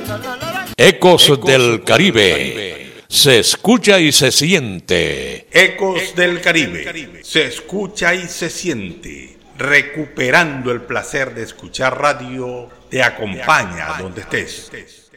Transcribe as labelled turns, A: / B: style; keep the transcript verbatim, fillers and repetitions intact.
A: Ecos del Caribe. Se escucha y se siente.
B: Ecos del Caribe. Se escucha y se siente. Recuperando el placer de escuchar radio, te acompaña donde estés.